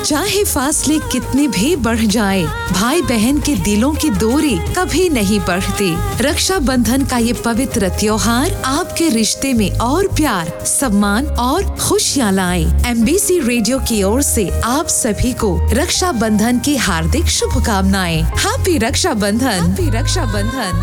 चाहे फासले कितने भी बढ़ जाए, भाई बहन के दिलों की दूरी कभी नहीं बढ़ती। रक्षाबंधन का ये पवित्र त्योहार आपके रिश्ते में और प्यार, सम्मान और खुशियाँ लाए। MBC रेडियो की ओर से आप सभी को रक्षाबंधन की हार्दिक शुभकामनाएं। हैप्पी रक्षाबंधन। हैप्पी रक्षाबंधन।